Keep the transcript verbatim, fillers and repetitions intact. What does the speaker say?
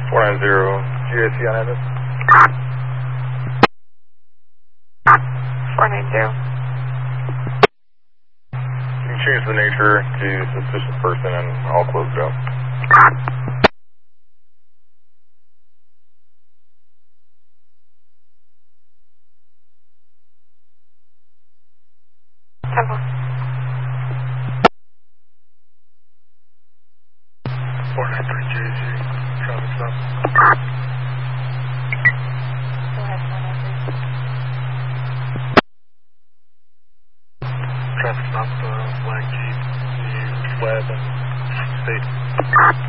four nine zero, G A C on Atlas. four nine zero. You can change the nature to suspicious person and I'll close it out. Temple. four nine three J C, traffic stop. Go ahead, four nine three. Traffic stop, uh, Black Jeep, New Web and State.